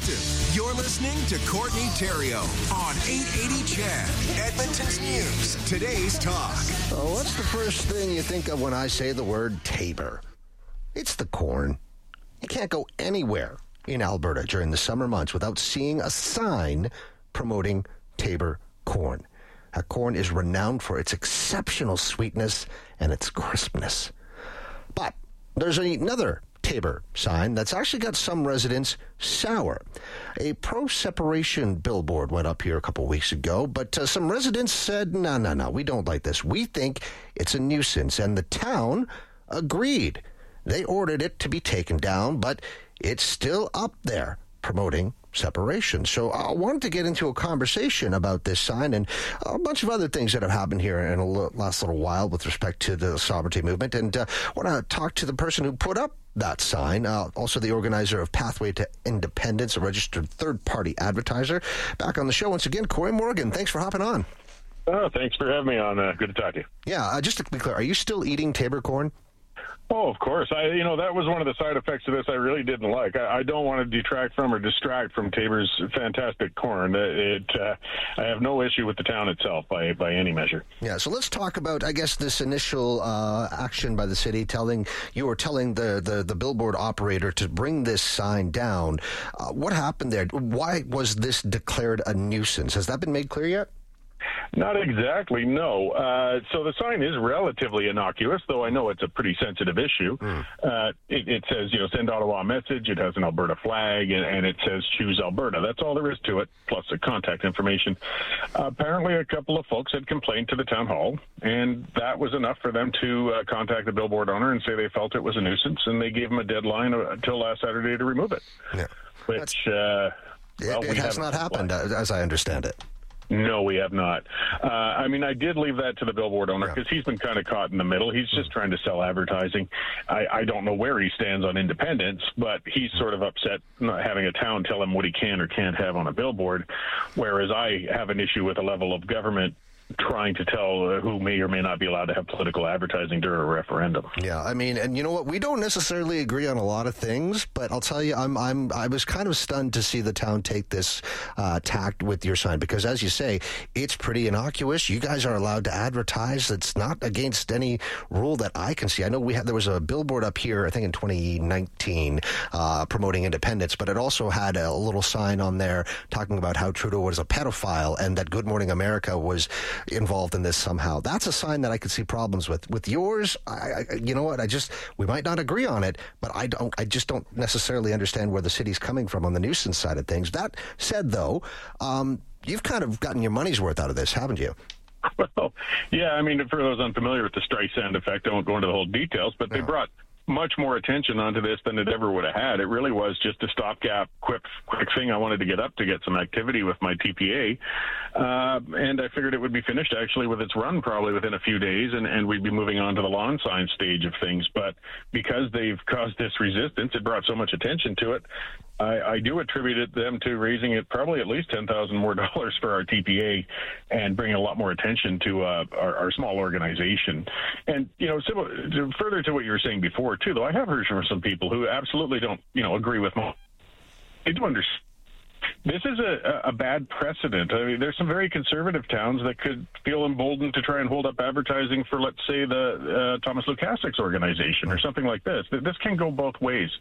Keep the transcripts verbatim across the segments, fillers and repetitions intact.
perspective. You're listening to Courtney Theriault on eight eighty C H E D, Edmonton's News. Today's talk. Oh, what's the first thing you think of when I say the word Tabor? It's the corn. You can't go anywhere in Alberta during the summer months without seeing a sign promoting Tabor corn. That corn is renowned for its exceptional sweetness and its crispness. But there's another Tabor sign that's actually got some residents sour. A pro-separation billboard went up here a couple weeks ago, but uh, some residents said, no, no, no, we don't like this. We think it's a nuisance, and the town agreed. They ordered it to be taken down, but it's still up there promoting separation. So I wanted to get into a conversation about this sign and a bunch of other things that have happened here in the last little while with respect to the sovereignty movement. And I uh, want to talk to the person who put up that sign, uh, also the organizer of Pathway to Independence, a registered third-party advertiser. Back on the show once again, Corey Morgan. Thanks for hopping on. Oh, thanks for having me on. Uh, good to talk to you. Yeah, uh, just to be clear, are you still eating Tabor corn? Oh, of course. I, you know, that was one of the side effects of this I really didn't like. I, I don't want to detract from or distract from Tabor's fantastic corn. It, uh, I have no issue with the town itself by by any measure. Yeah. So let's talk about, I guess, this initial uh, action by the city telling you or telling the, the, the billboard operator to bring this sign down. Uh, what happened there? Why was this declared a nuisance? Has that been made clear yet? Not exactly, no. Uh, so the sign is relatively innocuous, though I know it's a pretty sensitive issue. Mm. Uh, it, it says, you know, send Ottawa a message. It has an Alberta flag, and, and it says choose Alberta. That's all there is to it, plus the contact information. Uh, apparently, a couple of folks had complained to the town hall, and that was enough for them to uh, contact the billboard owner and say they felt it was a nuisance, and they gave them a deadline until last Saturday to remove it. Yeah. Which, uh, well, it, it has not happened, uh, as I understand it. No, we have not. Uh, I mean, I did leave that to the billboard owner because yeah. he's been kind of caught in the middle. He's just mm. trying to sell advertising. I, I don't know where he stands on independence, but he's sort of upset not having a town tell him what he can or can't have on a billboard, whereas I have an issue with a level of government trying to tell uh, who may or may not be allowed to have political advertising during a referendum. Yeah, I mean, and you know what? We don't necessarily agree on a lot of things, but I'll tell you, I'm, I'm, I was kind of stunned to see the town take this uh, tact with your sign because, as you say, it's pretty innocuous. You guys are allowed to advertise. It's not against any rule that I can see. I know we had there was a billboard up here, I think in twenty nineteen, uh, promoting independence, but it also had a little sign on there talking about how Trudeau was a pedophile and that Good Morning America was involved in this somehow. That's a sign that I could see problems with. With yours, I, I, you know what? I just we might not agree on it, but I don't. I just don't necessarily understand where the city's coming from on the nuisance side of things. That said, though, um, you've kind of gotten your money's worth out of this, haven't you? Well, yeah. I mean, for those unfamiliar with the Streisand effect, I won't go into the whole details, but they no. brought much more attention onto this than it ever would have had. It really was just a stopgap, quick, quick thing I wanted to get up to get some activity with my T P A, uh, and I figured it would be finished actually with its run probably within a few days, and, and we'd be moving on to the lawn sign stage of things. But because they've caused this resistance, it brought so much attention to it. I, I do attribute it them to raising it probably at least ten thousand more dollars for our T P A and bringing a lot more attention to uh, our, our small organization. And, you know, similar, to, further to what you were saying before, too, though, I have heard from some people who absolutely don't, you know, agree with me. They do understand. This is a, a bad precedent. I mean, there's some very conservative towns that could feel emboldened to try and hold up advertising for, let's say, the uh, Thomas Lukaszik's organization or something like this. This can go both ways.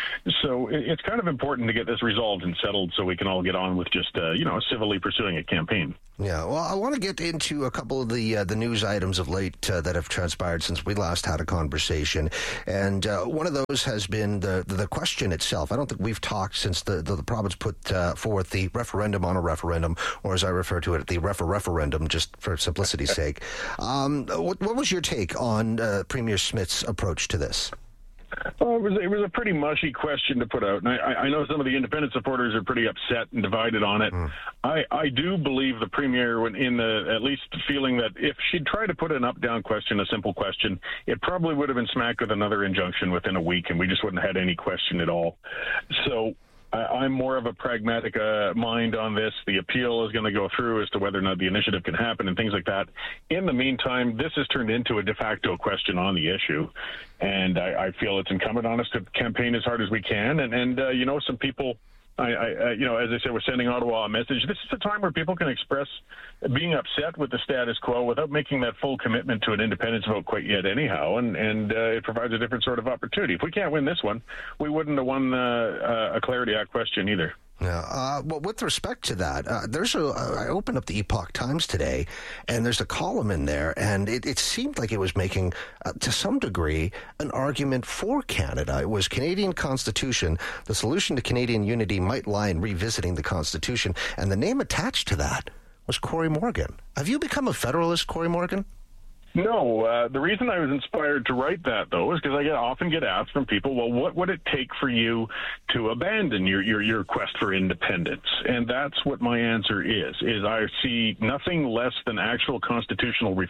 So it's kind of important to get this resolved and settled so we can all get on with just, uh, you know, civilly pursuing a campaign. Yeah, well, I want to get into a couple of the uh, the news items of late uh, that have transpired since we last had a conversation. And uh, one of those has been the, the question itself. I don't think we've talked since the, the, the province put uh, forth the referendum on a referendum, or as I refer to it, the refer-referendum, just for simplicity's sake. Um, what, what was your take on uh, Premier Smith's approach to this? Well, it was it was a pretty mushy question to put out, and I, I know some of the independent supporters are pretty upset and divided on it. Mm. I, I do believe the Premier, when in the at least feeling that if she'd tried to put an up-down question, a simple question, it probably would have been smacked with another injunction within a week, and we just wouldn't have had any question at all. So I'm more of a pragmatic uh, mind on this. The appeal is going to go through as to whether or not the initiative can happen and things like that. In the meantime, this has turned into a de facto question on the issue, and I, I feel it's incumbent on us to campaign as hard as we can. And, and uh, you know, some people I, I, you know, as I said, we're sending Ottawa a message. This is a time where people can express being upset with the status quo without making that full commitment to an independence vote quite yet anyhow, and, and uh, it provides a different sort of opportunity. If we can't win this one, we wouldn't have won uh, a Clarity Act question either. Yeah. Uh, well, with respect to that, uh, there's a. Uh, I opened up the Epoch Times today, and there's a column in there, and it, it seemed like it was making, uh, to some degree, an argument for Canada. It was Canadian Constitution. The solution to Canadian unity might lie in revisiting the Constitution, and the name attached to that was Cory Morgan. Have you become a Federalist, Cory Morgan? No, uh, the reason I was inspired to write that, though, is because I get, often get asked from people, well, what would it take for you to abandon your, your, your quest for independence? And that's what my answer is, is I see nothing less than actual constitutional reform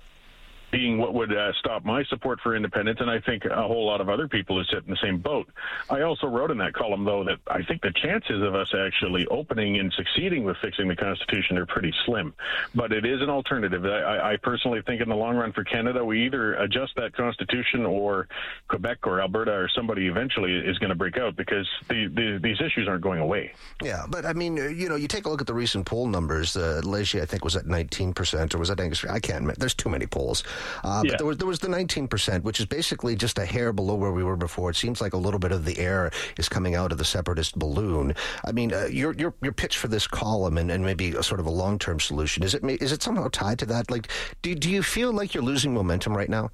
being what would uh, stop my support for independence, and I think a whole lot of other people who sit in the same boat. I also wrote in that column, though, that I think the chances of us actually opening and succeeding with fixing the Constitution are pretty slim. But it is an alternative. I, I personally think in the long run for Canada, we either adjust that Constitution or Quebec or Alberta or somebody eventually is going to break out, because the, the, these issues aren't going away. Yeah, but I mean, you know, you take a look at the recent poll numbers. Uh, Leger, I think, was at nineteen percent, or was that Angus? I can't remember. There's too many polls. Uh, yeah. But there was, there was the nineteen percent, which is basically just a hair below where we were before. It seems like a little bit of the air is coming out of the separatist balloon. I mean, uh, your your your pitch for this column and, and maybe a sort of a long-term solution, is it is it somehow tied to that? Like, do, do you feel like you're losing momentum right now?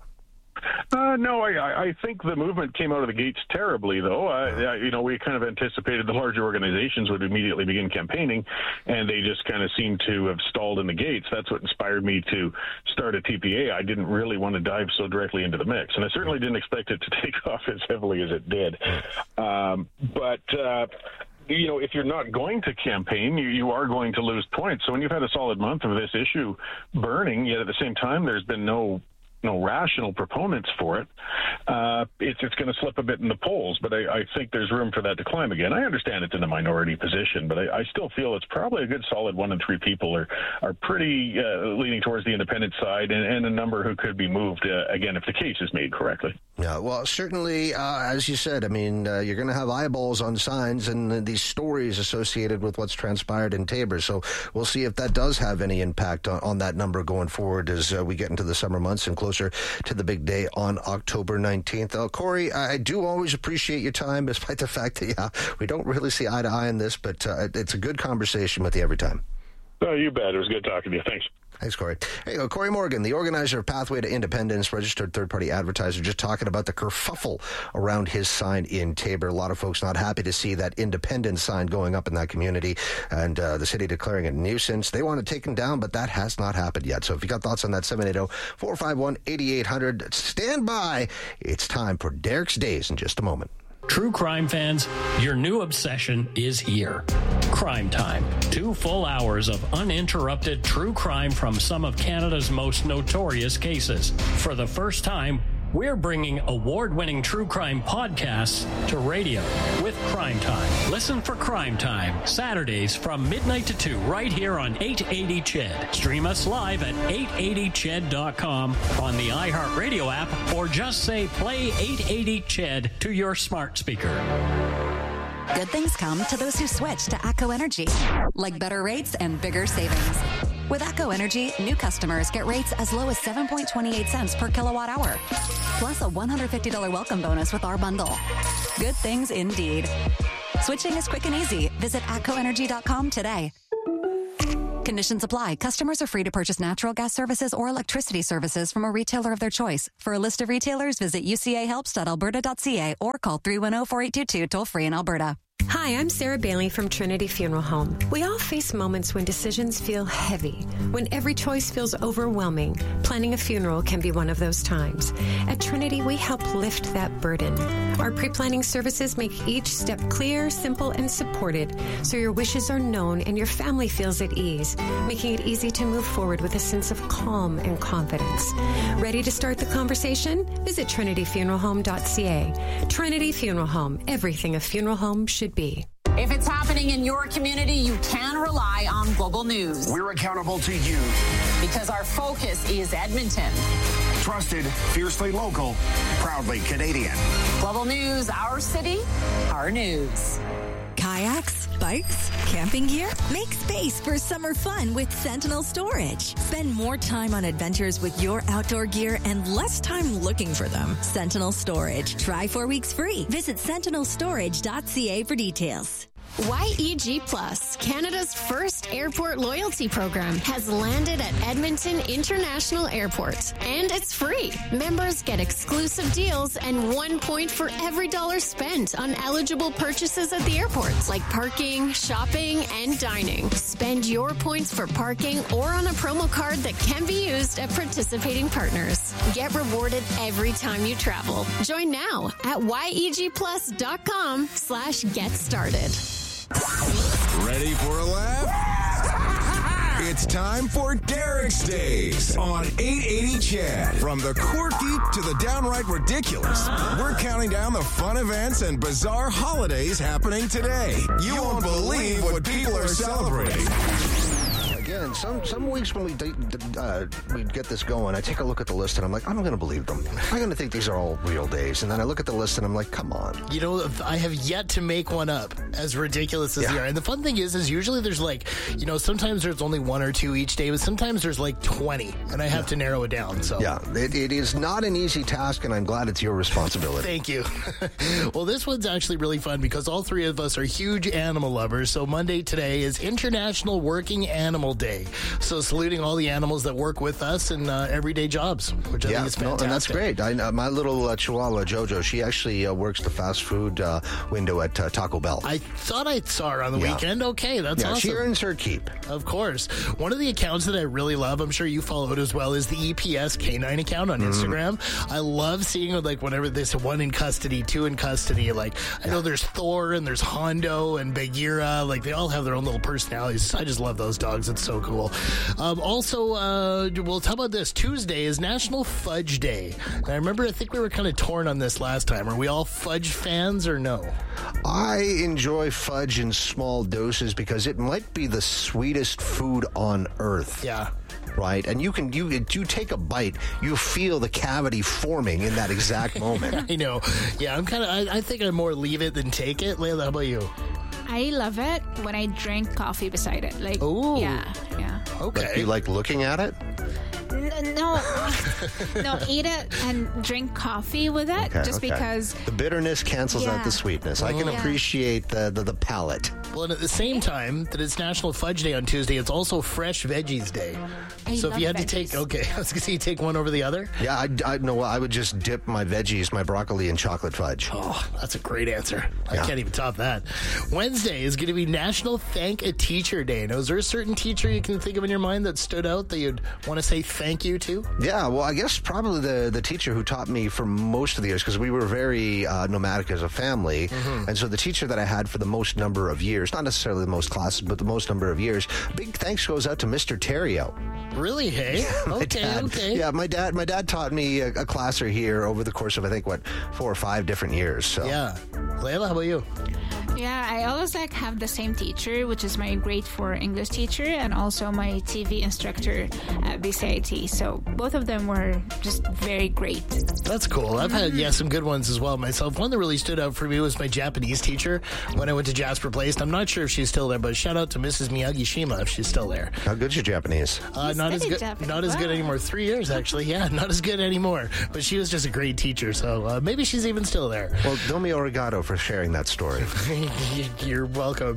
Uh, no, I, I think the movement came out of the gates terribly, though. Uh, you know, we kind of anticipated the larger organizations would immediately begin campaigning, and they just kind of seemed to have stalled in the gates. That's what inspired me to start a T P A. I didn't really want to dive so directly into the mix, and I certainly didn't expect it to take off as heavily as it did. Um, but... Uh, you know, if you're not going to campaign, you, you are going to lose points. So when you've had a solid month of this issue burning, yet at the same time there's been no no rational proponents for it, uh, it's it's going to slip a bit in the polls. But I, I think there's room for that to climb again. I understand it's in a minority position, but I, I still feel it's probably a good solid one in three people are are pretty uh, leaning towards the independent side, and, and a number who could be moved, uh, again, if the case is made correctly. Yeah, well, certainly, uh, as you said, I mean, uh, you're going to have eyeballs on signs and uh, these stories associated with what's transpired in Taber. So we'll see if that does have any impact on, on that number going forward as uh, we get into the summer months and closer to the big day on October nineteenth. Uh, Cory, I do always appreciate your time, despite the fact that, yeah, we don't really see eye to eye on this, but uh, it's a good conversation with you every time. Oh, you bet. It was good talking to you. Thanks. Thanks, Cory. There you go. Cory Morgan, the organizer of Pathway to Independence, registered third-party advertiser, just talking about the kerfuffle around his sign in Taber. A lot of folks not happy to see that independence sign going up in that community and uh, the city declaring it a nuisance. They want it taken down, but that has not happened yet. So if you got thoughts on that, seven eight zero, four five one, eight eight zero zero. Stand by. It's time for Derek's Days in just a moment. True crime fans, your new obsession is here. Crime Time. Two full hours of uninterrupted true crime from some of Canada's most notorious cases. For the first time, we're bringing award-winning true crime podcasts to radio with Crime Time. Listen for Crime Time, Saturdays from midnight to two, right here on eight eighty C H E D. Stream us live at eight eighty C H E D dot com on the iHeartRadio app, or just say play eight eighty C H E D to your smart speaker. Good things come to those who switch to ATCO Energy, like better rates and bigger savings. With ATCO Energy, new customers get rates as low as seven point two eight cents per kilowatt hour, plus a one hundred fifty dollars welcome bonus with our bundle. Good things indeed. Switching is quick and easy. Visit atco energy dot com today. Conditions apply. Customers are free to purchase natural gas services or electricity services from a retailer of their choice. For a list of retailers, visit u c a helps dot alberta dot c a or call three one zero, four eight two two toll free in Alberta. Hi, I'm Sarah Bailey from Trinity Funeral Home. We all face moments when decisions feel heavy, when every choice feels overwhelming. Planning a funeral can be one of those times. At Trinity, we help lift that burden. Our pre-planning services make each step clear, simple, and supported, so your wishes are known and your family feels at ease, making it easy to move forward with a sense of calm and confidence. Ready to start the conversation? Visit trinity funeral home dot c a. Trinity Funeral Home, everything a funeral home should be. If it's happening in your community, you can rely on Global News. We're accountable to you. Because our focus is Edmonton. Trusted, fiercely local, proudly Canadian. Global News, our city, our news. Kayaks, bikes, camping gear? Make space for summer fun with Sentinel Storage. Spend more time on adventures with your outdoor gear and less time looking for them. Sentinel Storage. Try four weeks free. Visit sentinel storage dot c a for details. Y E G Plus, Canada's first airport loyalty program, has landed at Edmonton International Airport. And it's free. Members get exclusive deals and one point for every dollar spent on eligible purchases at the airport, like parking, shopping, and dining. Spend your points for parking or on a promo card that can be used at participating partners. Get rewarded every time you travel. Join now at y e g plus dot com slash get started. Ready for a laugh? It's time for Derek's Days on eight eighty C H E D. From the quirky to the downright ridiculous, we're counting down the fun events and bizarre holidays happening today. You won't believe what people are celebrating. Again, some some weeks when we uh, we get this going, I take a look at the list and I'm like, I'm going to believe them. I'm going to think these are all real days. And then I look at the list and I'm like, come on. You know, I have yet to make one up as ridiculous as Yeah. they are. And the fun thing is, is usually there's like, you know, sometimes there's only one or two each day, but sometimes there's like twenty, and I have to narrow it down. So Yeah, it, it is not an easy task, and I'm glad it's your responsibility. Thank you. Well, this one's actually really fun because all three of us are huge animal lovers. So Monday today is International Working Animal Day. So saluting all the animals that work with us in uh, everyday jobs, which I Yeah, think is no, fantastic. and that's great. I, uh, my little uh, Chihuahua Jojo, she actually uh, works the fast food uh, window at uh, Taco Bell. I thought I saw her on the Yeah. weekend. Okay, that's yeah, awesome. she earns her keep. Of course. One of the accounts that I really love, I'm sure you follow it as well, is the E P S Canine account on Instagram. I love seeing like whenever there's one in custody, two in custody. Like I know there's Thor and there's Hondo and Bagheera. Like they all have their own little personalities. I just love those dogs. It's so cool. Um, also, uh, well, how about this? Tuesday is National Fudge Day. And I remember I think we were kind of torn on this last time. Are we all fudge fans or no? I enjoy fudge in small doses because it might be the sweetest food on earth. Yeah. Right, and you can you you take a bite, you feel the cavity forming in that exact moment. I know. Yeah, I'm kind of. I, I think I more leave it than take it. Layla, how about you? I love it when I drink coffee beside it. Like, Ooh. yeah, yeah. Okay. You like looking at it? N- No, no, eat it and drink coffee with it, Okay, just okay. because. The bitterness cancels out Yeah. the sweetness. I can Yeah. appreciate the, the the palate. Well, and at the same time that it's National Fudge Day on Tuesday, it's also Fresh Veggies Day. I so if love you had to veggies. take, okay, I was going to say you take one over the other. Yeah, I, I no, I would just dip my veggies, my broccoli, in chocolate fudge. Oh, that's a great answer. I Yeah. can't even top that. Wednesday is going to be National Thank a Teacher Day. Now, is there a certain teacher you can think of in your mind that stood out that you'd want to say thank you to? Yeah, well, I guess probably the, the teacher who taught me for most of the years, because we were very uh, nomadic as a family. Mm-hmm. And so the teacher that I had for the most number of years, not necessarily the most classes, but the most number of years, big thanks goes out to Mister Terrio. Really? Hey? My Okay, dad- okay. Yeah, my dad my dad taught me a, a class or here over the course of, I think, what, four or five different years. So Yeah. Layla, how about you? Yeah, I always like have the same teacher, which is my grade four English teacher, and also my T V instructor at B C I T. So both of them were just very great. That's cool. I've had, yeah, some good ones as well myself. One that really stood out for me was my Japanese teacher when I went to Jasper Place. I'm not sure if she's still there, but shout out to Missus Miyagi-shima if she's still there. How good's your Japanese? Uh, not as studied good. Japanese. Not as good Wow. anymore. Three years actually. Yeah, not as good anymore. But she was just a great teacher, so uh, maybe she's even still there. Well, domi arigato for sharing that story. You're welcome.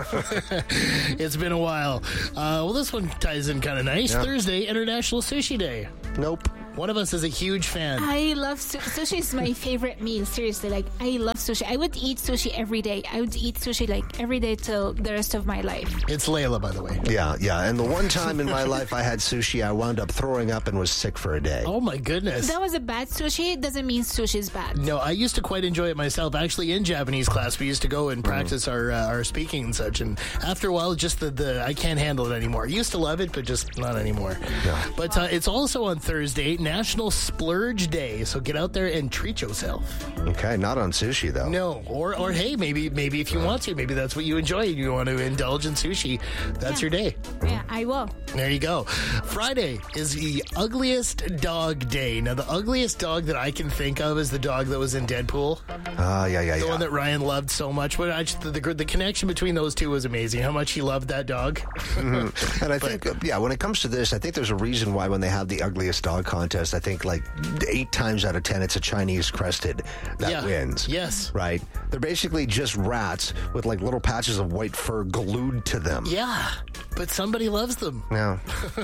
It's been a while. Uh, well, this one ties in kind of nice. Yeah. Thursday, International Sushi Day. Nope. One of us is a huge fan. I love su- sushi. Is my favorite meal. Seriously, like I love sushi. I would eat sushi every day. I would eat sushi like every day till the rest of my life. It's Layla, by the way. Yeah, yeah. And the one time in my life I had sushi, I wound up throwing up and was sick for a day. Oh my goodness. That was a bad sushi. It doesn't mean sushi is bad. No, I used to quite enjoy it myself. Actually, in Japanese class, we used to go and practice our uh, our speaking and such. And after a while, just the, the I can't handle it anymore. I used to love it, but just not anymore. Yeah. But uh, it's also on Thursday, National Splurge Day. So get out there and treat yourself. Okay, not on sushi, though. No, or or hey, maybe maybe if you want to, maybe that's what you enjoy. You want to indulge in sushi. That's Yeah. your day. Yeah, I will. There you go. Friday is the ugliest dog day. Now, the ugliest dog that I can think of is the dog that was in Deadpool. Ah, uh, yeah, yeah, the yeah. one that Ryan loved so much. What I just, the, the the connection between those two was amazing. How much he loved that dog. Mm-hmm. And I think, uh, yeah, when it comes to this, I think there's a reason why when they have the ugliest dog contest, I think like eight times out of ten, it's a Chinese crested that Yeah. wins. Yes. Right? They're basically just rats with like little patches of white fur glued to them. Yeah, but somebody loves them. Yeah.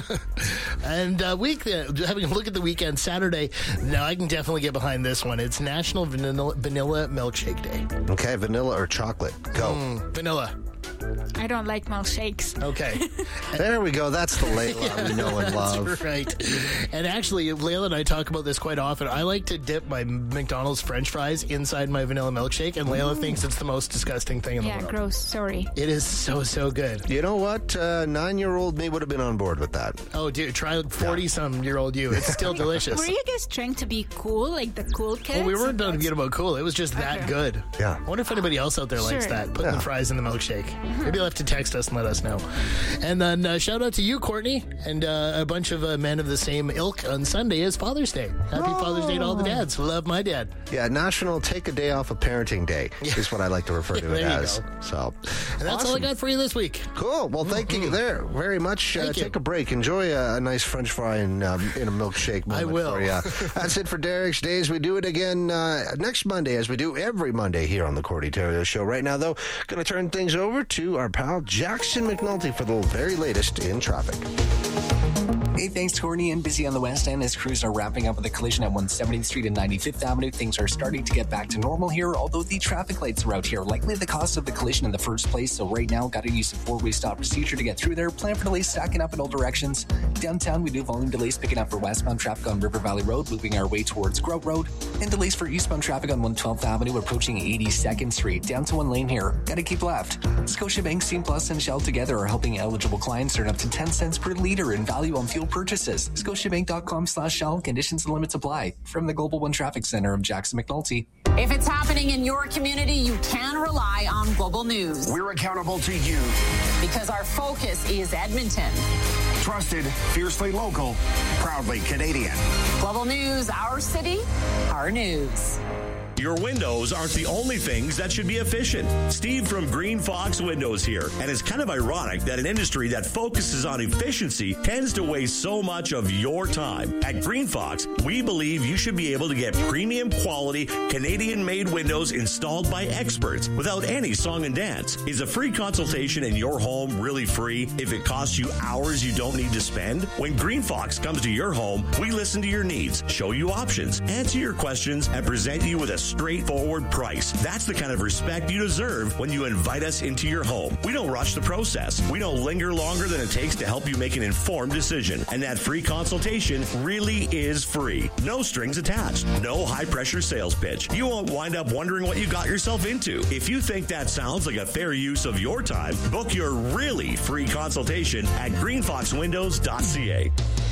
And uh, week, uh, having a look at the weekend, Saturday, now I can definitely get behind this one. It's National Vanilla, Vanilla Milkshake Day. Okay, vanilla or chocolate? Go. Mm, vanilla. I don't like milkshakes. Okay. There we go. That's the Layla Yeah, we know and love. That's right. And actually, Layla and I talk about this quite often. I like to dip my McDonald's French fries inside my vanilla milkshake, and Layla Ooh. thinks it's the most disgusting thing in Yeah, the world. gross. Sorry. It is so, so good. You know what? Uh, nine-year-old me would have been on board with that. Oh, dude, try forty-some-year-old you. It's still delicious. Were you guys trying to be cool, like the cool kids? Oh, we weren't done being about cool. It was just that Okay. good. Yeah. I wonder if anybody else out there likes Sure. that, putting Yeah. the fries in the milkshake. Maybe you'll have to text us and let us know. And then uh, shout out to you, Courtney, and uh, a bunch of uh, men of the same ilk on Sunday is Father's Day. Happy Father's Day to all the dads. Love my dad. Yeah, National Take a Day Off of Parenting Day is what I like to refer to Yeah, it there you as. go. So, And that's all I awesome. got for you this week. Cool. Well, thank you there very much. Uh, Thank you. take a break. Enjoy a, a nice French fry in, um, in a milkshake moment I will. for you. That's it for Derek's Days. We do it again uh, next Monday, as we do every Monday here on the Cordy Terrio Show. Right now, though, going to turn things over to our pal Jackson McNulty for the very latest in traffic. Hey, thanks, Courtney. And busy on the west end as crews are wrapping up with a collision at one seventieth Street and ninety-fifth Avenue. Things are starting to get back to normal here, although the traffic lights are out here. Likely the cause of the collision in the first place. So right now, got to use a four-way stop procedure to get through there. Plan for delays stacking up in all directions. Downtown, we do volume delays picking up for westbound traffic on River Valley Road, moving our way towards Groat Road. And delays for eastbound traffic on one twelfth Avenue, approaching eighty-second Street. Down to one lane here. Got to keep left. Scotiabank, Scene Plus, and Shell together are helping eligible clients earn up to ten cents per liter in value on fuel purchases. Scotiabank.com slash Shell. Conditions and limits apply. From the Global One Traffic Center, I'm Jackson McNulty. If it's happening in your community, you can rely on Global News. We're accountable to you. Because our focus is Edmonton. Trusted, fiercely local, proudly Canadian. Global News, our city, our news. Your windows aren't the only things that should be efficient. Steve from Green Fox Windows here. And it's kind of ironic that an industry that focuses on efficiency tends to waste so much of your time. At Green Fox, we believe you should be able to get premium quality Canadian-made windows installed by experts without any song and dance. Is a free consultation in your home really free if it costs you hours you don't need to spend? When Green Fox comes to your home, we listen to your needs, show you options, answer your questions, and present you with a straightforward price. That's the kind of respect you deserve when you invite us into your home. We don't rush the process. We don't linger longer than it takes to help you make an informed decision. And that free consultation really is free. No strings attached. No high-pressure sales pitch. You won't wind up wondering what you got yourself into. If you think that sounds like a fair use of your time, book your really free consultation at green fox windows dot c a.